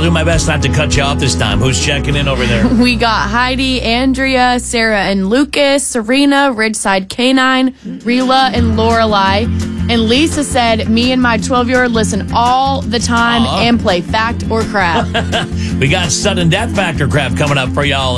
do my best not to cut you off this time. Who's checking in over there? We got Heidi, Andrea, Sarah and Lucas, Serena, Ridgeside Canine, Rila, and Lorelei. And Lisa said, me and my 12-year-old listen all the time and play Fact or Crap. We got sudden death factor crap coming up for y'all.